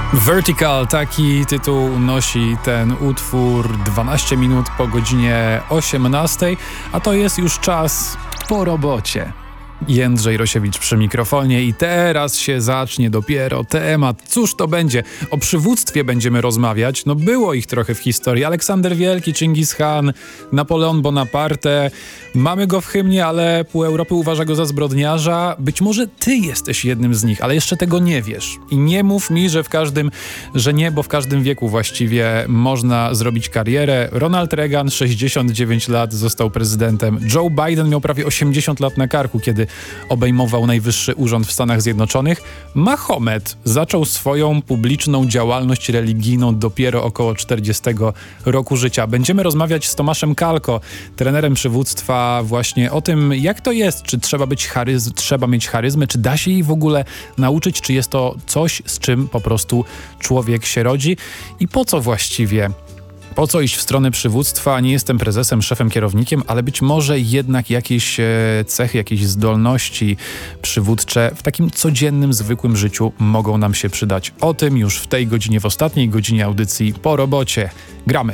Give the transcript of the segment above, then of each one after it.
Vertical, taki tytuł nosi ten utwór 12 minut po godzinie 18, a to jest już czas po robocie. Jędrzej Rosiewicz przy mikrofonie i teraz się zacznie dopiero temat. Cóż to będzie? O przywództwie będziemy rozmawiać. No było ich trochę w historii. Aleksander Wielki, Chingis Khan, Napoleon Bonaparte. Mamy go w hymnie, ale pół Europy uważa go za zbrodniarza. Być może ty jesteś jednym z nich, ale jeszcze tego nie wiesz. I nie mów mi, że nie, bo w każdym wieku właściwie można zrobić karierę. Ronald Reagan, 69 lat, został prezydentem. Joe Biden miał prawie 80 lat na karku, kiedy obejmował najwyższy urząd w Stanach Zjednoczonych. Mahomet zaczął swoją publiczną działalność religijną dopiero około 40 roku życia. Będziemy rozmawiać z Tomaszem Kalko, trenerem przywództwa, właśnie o tym, jak to jest, czy trzeba mieć charyzmę, czy da się jej w ogóle nauczyć, czy jest to coś, z czym po prostu człowiek się rodzi i po co właściwie. Po co iść w stronę przywództwa? Nie jestem prezesem, szefem, kierownikiem, ale być może jednak jakieś cechy, jakieś zdolności przywódcze w takim codziennym, zwykłym życiu mogą nam się przydać. O tym już w tej godzinie, w ostatniej godzinie audycji Po robocie. Gramy.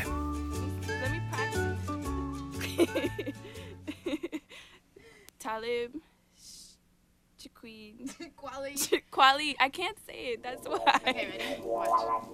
Talib, Kweli. I can't say it. That's why. Okay, ready? Watch.